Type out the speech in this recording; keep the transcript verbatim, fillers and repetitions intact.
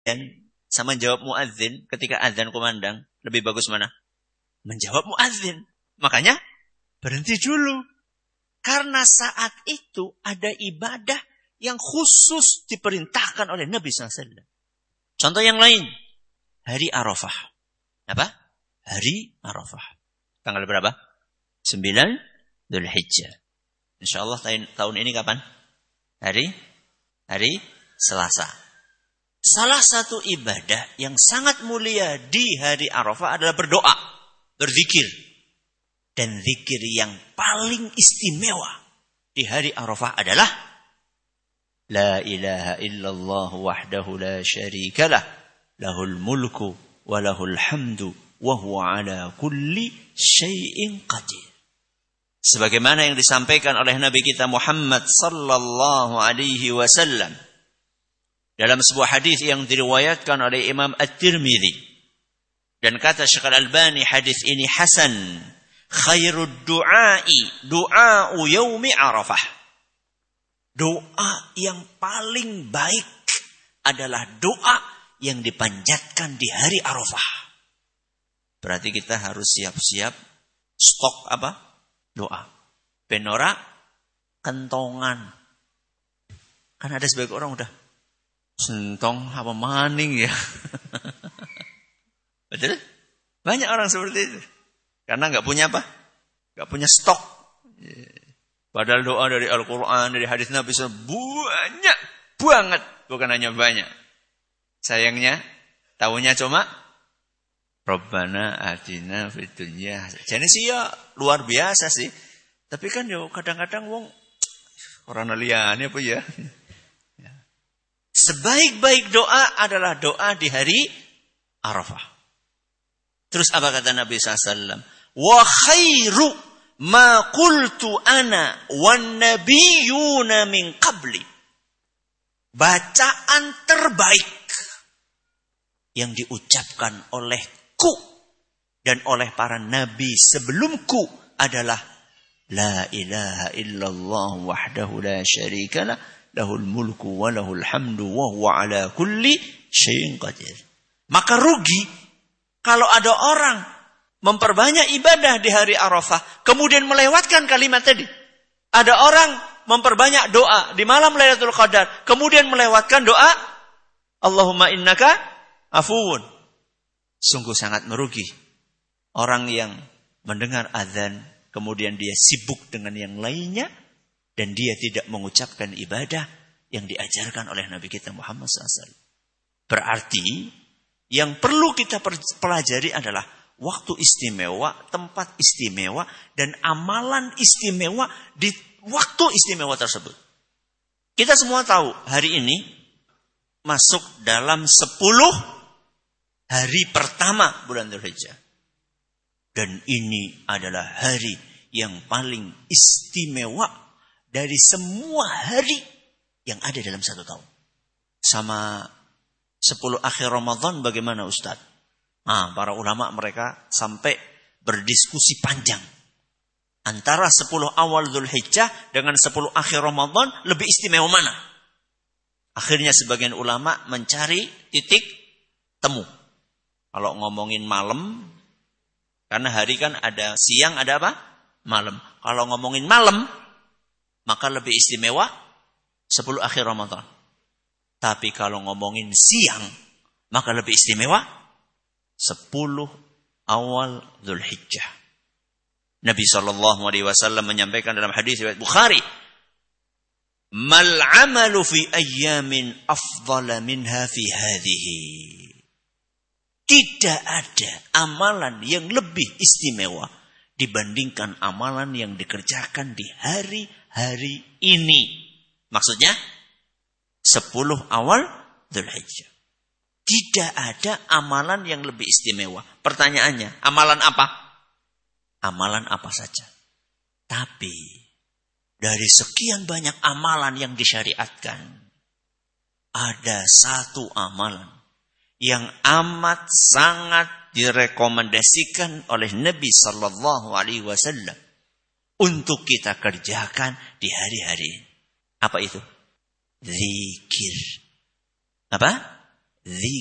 sama jawab muadzin ketika azan kumandang, lebih bagus mana? Menjawab muadzin. Makanya berhenti dulu. Karena saat itu ada ibadah yang khusus diperintahkan oleh Nabi shallallahu alaihi wasallam. Contoh yang lain, hari Arafah. Apa? Hari Arafah. Tanggal berapa? sembilan Dzulhijjah. Insyaallah tahun, tahun ini kapan? Hari? Hari Selasa. Salah satu ibadah yang sangat mulia di hari Arafah adalah berdoa, berzikir. Dan zikir yang paling istimewa di hari Arafah adalah La ilaha illallah wahdahu la syarikalah, lahul mulku wa lahul hamdu wa huwa ala kulli syai'in qadir. Sebagaimana yang disampaikan oleh Nabi kita Muhammad sallallahu alaihi wasallam dalam sebuah hadis yang diriwayatkan oleh Imam At-Tirmidzi, dan kata Syekh Al-Albani hadis ini hasan. Khairud du'ai du'a'u yaumi Arafah. Doa yang paling baik adalah doa yang dipanjatkan di hari Arafah. Berarti kita harus siap-siap stok apa? Doa. Penora kentongan. Kan ada sebagian orang udah sentong apa maning ya. Betul? Banyak orang seperti itu. Karena nggak punya apa? Nggak punya stok. Padahal doa dari Al-Quran, dari hadis Nabi shallallahu alaihi wasallam banyak banget. Bukan hanya banyak. Sayangnya, tahunya cuma Rabbana atina fid dunya. Jadi sih ya luar biasa sih. Tapi kan yo kadang-kadang wong orang liane apa ya. Sebaik-baik doa adalah doa di hari Arafah. Terus apa kata Nabi shallallahu alaihi wasallam? Wa khairu ma qultu ana wan nabiyyuna min qabli. Bacaan terbaik yang diucapkan olehku dan oleh para nabi sebelumku adalah La ilaha illallah wahdahu la syarikalah, lahul mulku wa lahul hamdu wa huwa ala kulli syai'in qadir. Maka rugi kalau ada orang memperbanyak ibadah di hari Arafah, kemudian melewatkan kalimat tadi. Ada orang memperbanyak doa di malam Lailatul Qadar, kemudian melewatkan doa Allahumma innaka afuwun. Sungguh sangat merugi orang yang mendengar azan, kemudian dia sibuk dengan yang lainnya, dan dia tidak mengucapkan ibadah yang diajarkan oleh Nabi kita Muhammad shallallahu alaihi wasallam. Berarti yang perlu kita pelajari adalah waktu istimewa, tempat istimewa, dan amalan istimewa di waktu istimewa tersebut. Kita semua tahu hari ini masuk dalam sepuluh hari pertama bulan Dzulhijjah. Dan ini adalah hari yang paling istimewa dari semua hari yang ada dalam satu tahun. Sama sepuluh akhir Ramadan bagaimana Ustaz? Nah, para ulama mereka sampai berdiskusi panjang. Antara sepuluh awal Dzulhijjah dengan sepuluh akhir Ramadan lebih istimewa mana? Akhirnya sebagian ulama mencari titik temu. Kalau ngomongin malam, karena hari kan ada siang, ada apa? Malam. Kalau ngomongin malam, maka lebih istimewa sepuluh akhir Ramadan. Tapi kalau ngomongin siang, maka lebih istimewa sepuluh awal Dzulhijjah. Nabi sallallahu alaihi wasallam menyampaikan dalam hadis riwayat Bukhari, "Mal 'amalu fi ayyamin afdhala minha fi hadhihi." Tidak ada amalan yang lebih istimewa dibandingkan amalan yang dikerjakan di hari-hari ini. Maksudnya sepuluh awal Dzulhijjah. Tidak ada amalan yang lebih istimewa. Pertanyaannya, amalan apa? Amalan apa saja. Tapi dari sekian banyak amalan yang disyariatkan, ada satu amalan yang amat sangat direkomendasikan oleh Nabi sallallahu alaihi wasallam untuk kita kerjakan di hari-hari ini. Apa itu? Zikir. Apa? dzi